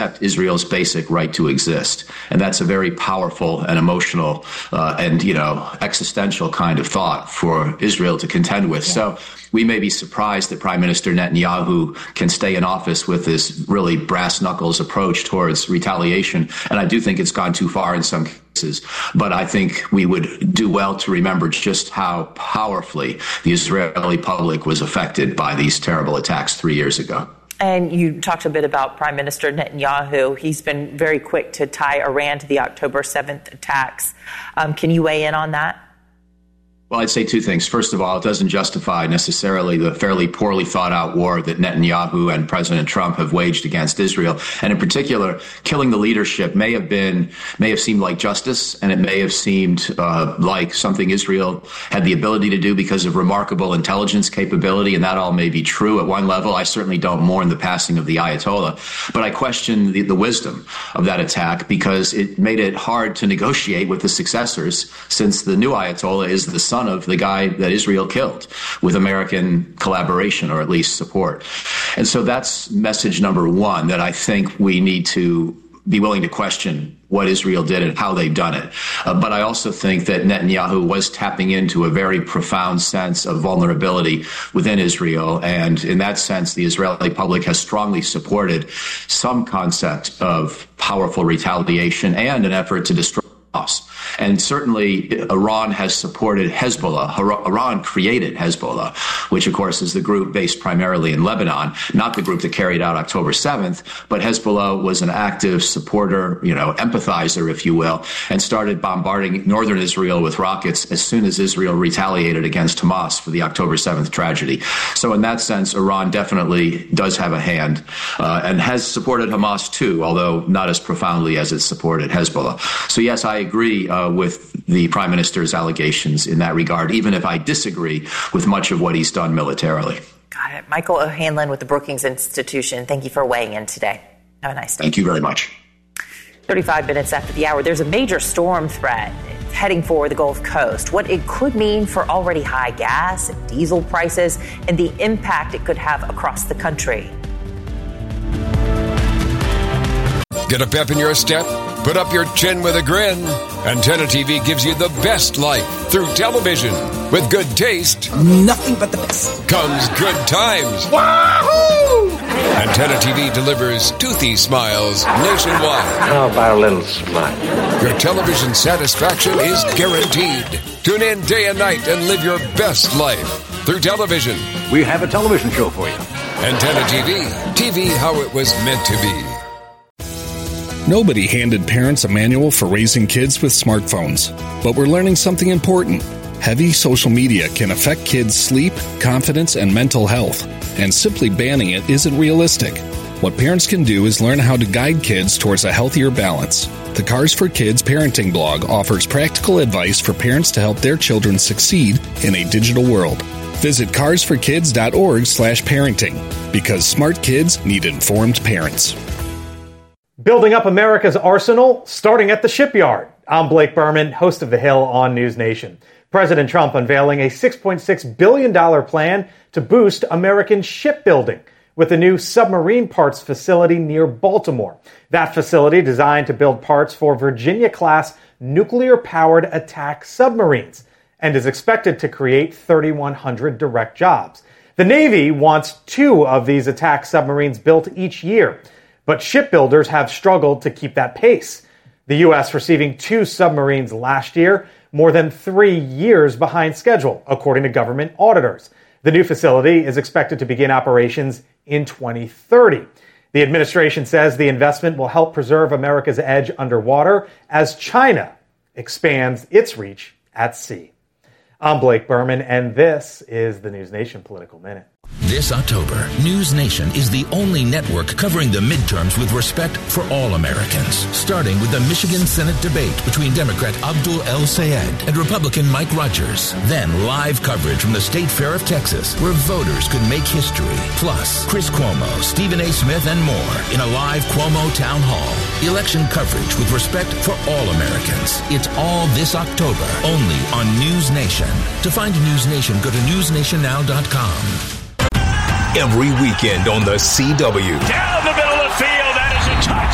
accept Israel's basic right to exist. And that's a very powerful and emotional and, existential kind of thought for Israel to contend with. Yeah. So we may be surprised that Prime Minister Netanyahu can stay in office with this really brass knuckles approach towards retaliation. And I do think it's gone too far in some cases. But I think we would do well to remember just how powerfully the Israeli public was affected by these terrible attacks 3 years ago. And you talked a bit about Prime Minister Netanyahu. He's been very quick to tie Iran to the October 7th attacks. Can you weigh in on that? Well, I'd say two things. First of all, it doesn't justify necessarily the fairly poorly thought out war that Netanyahu and President Trump have waged against Israel. And in particular, killing the leadership may have seemed like justice, and it may have seemed like something Israel had the ability to do because of remarkable intelligence capability. And that all may be true at one level. I certainly don't mourn the passing of the Ayatollah, but I question the wisdom of that attack because it made it hard to negotiate with the successors, since the new Ayatollah is the son of the guy that Israel killed, with American collaboration or at least support. And so that's message number one, that I think we need to be willing to question what Israel did and how they've done it. But I also think that Netanyahu was tapping into a very profound sense of vulnerability within Israel. And in that sense, the Israeli public has strongly supported some concept of powerful retaliation and an effort to destroy us. And certainly Iran has supported Hezbollah. Iran created Hezbollah, which, of course, is the group based primarily in Lebanon, not the group that carried out October 7th. But Hezbollah was an active supporter, empathizer, if you will, and started bombarding northern Israel with rockets as soon as Israel retaliated against Hamas for the October 7th tragedy. So in that sense, Iran definitely does have a hand and has supported Hamas, too, although not as profoundly as it supported Hezbollah. So, yes, I agree with the Prime Minister's allegations in that regard, even if I disagree with much of what he's done militarily. Got it. Michael O'Hanlon with the Brookings Institution, thank you for weighing in today. Have a nice day. Thank you very much. 35 minutes after the hour, there's a major storm threat heading for the Gulf Coast. What it could mean for already high gas and diesel prices and the impact it could have across the country. Get a pep in your step? Put up your chin with a grin. Antenna TV gives you the best life through television. With good taste, nothing but the best, comes good times. Wahoo! Antenna TV delivers toothy smiles nationwide. How about a little smile? Your television satisfaction is guaranteed. Tune in day and night and live your best life through television. We have a television show for you. Antenna TV. TV how it was meant to be. Nobody handed parents a manual for raising kids with smartphones. But we're learning something important. Heavy social media can affect kids' sleep, confidence, and mental health. And simply banning it isn't realistic. What parents can do is learn how to guide kids towards a healthier balance. The Cars for Kids parenting blog offers practical advice for parents to help their children succeed in a digital world. Visit carsforkids.org/parenting, because smart kids need informed parents. Building up America's arsenal, starting at the shipyard. I'm Blake Berman, host of The Hill on News Nation. President Trump unveiling a $6.6 billion plan to boost American shipbuilding with a new submarine parts facility near Baltimore. That facility, designed to build parts for Virginia-class nuclear-powered attack submarines, and is expected to create 3,100 direct jobs. The Navy wants 2 of these attack submarines built each year, but shipbuilders have struggled to keep that pace. The U.S. receiving 2 submarines last year, more than 3 years behind schedule, according to government auditors. The new facility is expected to begin operations in 2030. The administration says the investment will help preserve America's edge underwater as China expands its reach at sea. I'm Blake Berman, and this is the News Nation Political Minute. This October, News Nation is the only network covering the midterms with respect for all Americans, starting with the Michigan Senate debate between Democrat Abdul El-Sayed and Republican Mike Rogers. Then live coverage from the State Fair of Texas, where voters could make history. Plus, Chris Cuomo, Stephen A. Smith, and more in a live Cuomo Town Hall. Election coverage with respect for all Americans. It's all this October, only on News Nation. To find News Nation, go to newsnationnow.com. Every weekend on the CW. Down the middle of the field, that is a touch.